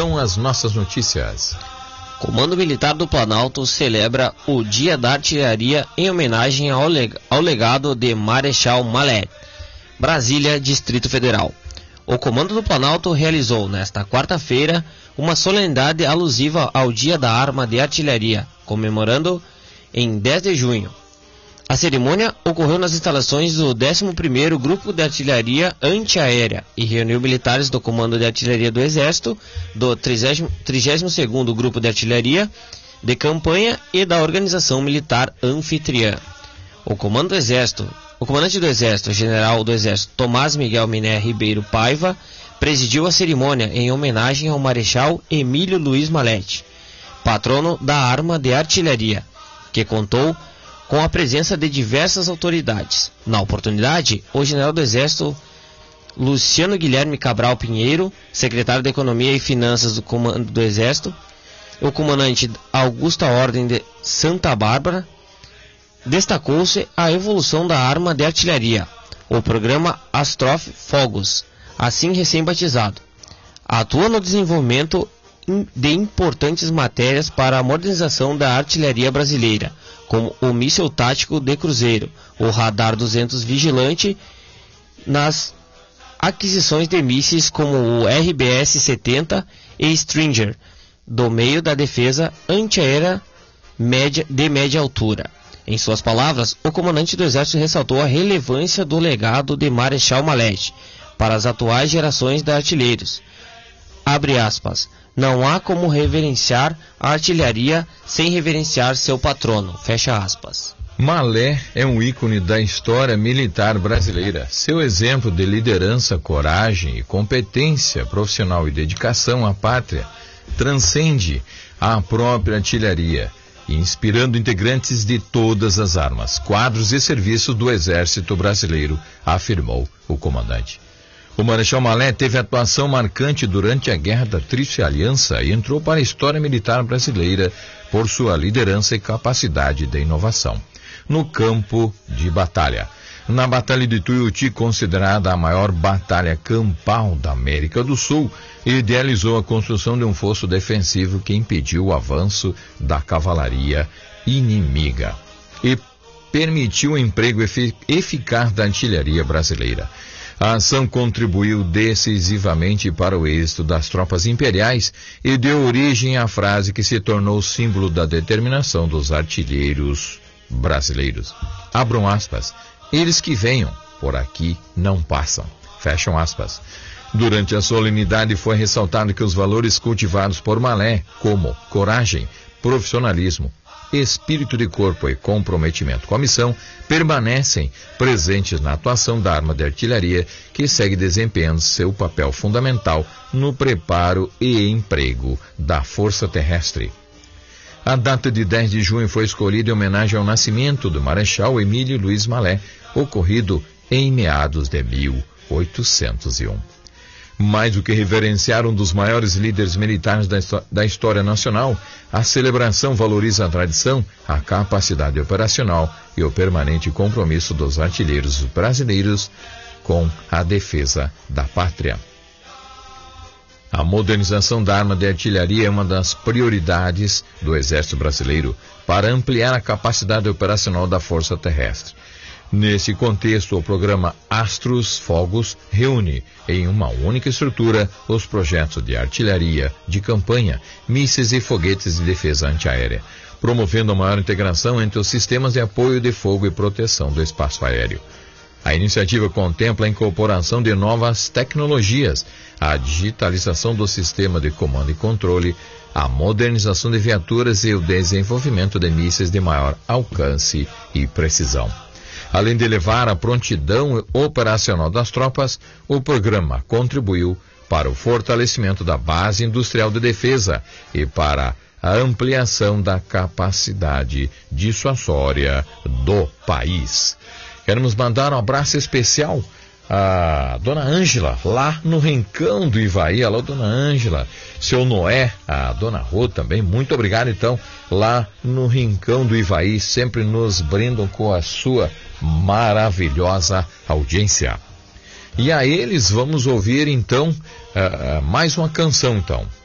são as nossas notícias. Comando Militar do Planalto celebra o Dia da Artilharia em homenagem ao legado de Marechal Mallet. Brasília, Distrito Federal. O Comando do Planalto realizou nesta quarta-feira uma solenidade alusiva ao Dia da Arma de Artilharia, comemorando em 10 de junho. A cerimônia ocorreu nas instalações do 11º Grupo de Artilharia Antiaérea e reuniu militares do Comando de Artilharia do Exército, do 32º Grupo de Artilharia de Campanha e da Organização Militar Anfitriã. O comandante do Exército, General do Exército Tomás Miguel Miné Ribeiro Paiva, presidiu a cerimônia em homenagem ao Marechal Emílio Luiz Mallet, patrono da arma de artilharia, que contou com a presença de diversas autoridades. Na oportunidade, o General do Exército Luciano Guilherme Cabral Pinheiro, secretário de Economia e Finanças do Comando do Exército, o comandante Augusta Ordem de Santa Bárbara, destacou-se a evolução da arma de artilharia, o programa Astrof Fogos, assim recém-batizado. Atua no desenvolvimento de importantes matérias para a modernização da artilharia brasileira, como o míssil tático de cruzeiro, o radar 200 vigilante, nas aquisições de mísseis como o RBS-70 e Stinger, do meio da defesa antiaérea de média altura. Em suas palavras, o comandante do Exército ressaltou a relevância do legado de Marechal Mallet para as atuais gerações de artilheiros. Abre aspas. Não há como reverenciar a artilharia sem reverenciar seu patrono. Fecha aspas. Mallet é um ícone da história militar brasileira. Seu exemplo de liderança, coragem e competência profissional e dedicação à pátria transcende a própria artilharia, inspirando integrantes de todas as armas, quadros e serviços do Exército Brasileiro, afirmou o comandante. O Marechal Mallet teve atuação marcante durante a Guerra da Tríplice Aliança e entrou para a história militar brasileira por sua liderança e capacidade de inovação no campo de batalha. Na Batalha de Tuiuti, considerada a maior batalha campal da América do Sul, idealizou a construção de um fosso defensivo que impediu o avanço da cavalaria inimiga e permitiu o emprego eficaz da artilharia brasileira. A ação contribuiu decisivamente para o êxito das tropas imperiais e deu origem à frase que se tornou símbolo da determinação dos artilheiros brasileiros. Abram aspas. Eles que venham, por aqui não passam. Fecham aspas. Durante a solenidade foi ressaltado que os valores cultivados por Mallet, como coragem, profissionalismo, espírito de corpo e comprometimento com a missão, permanecem presentes na atuação da arma de artilharia, que segue desempenhando seu papel fundamental no preparo e emprego da Força Terrestre. A data de 10 de junho foi escolhida em homenagem ao nascimento do Marechal Emílio Luiz Mallet, ocorrido em meados de 1801. Mais do que reverenciar um dos maiores líderes militares da história nacional, a celebração valoriza a tradição, a capacidade operacional e o permanente compromisso dos artilheiros brasileiros com a defesa da pátria. A modernização da arma de artilharia é uma das prioridades do Exército Brasileiro para ampliar a capacidade operacional da Força Terrestre. Nesse contexto, o programa Astros Fogos reúne em uma única estrutura os projetos de artilharia, de campanha, mísseis e foguetes de defesa antiaérea, promovendo a maior integração entre os sistemas de apoio de fogo e proteção do espaço aéreo. A iniciativa contempla a incorporação de novas tecnologias, a digitalização do sistema de comando e controle, a modernização de viaturas e o desenvolvimento de mísseis de maior alcance e precisão. Além de elevar a prontidão operacional das tropas, o programa contribuiu para o fortalecimento da base industrial de defesa e para a ampliação da capacidade dissuasória do país. Queremos mandar um abraço especial à dona Ângela, lá no Rincão do Ivaí. Alô, dona Ângela. Seu Noé, a dona Rô também, muito obrigado, então, lá no Rincão do Ivaí, sempre nos brindam com a sua maravilhosa audiência. E a eles vamos ouvir, então, mais uma canção, então.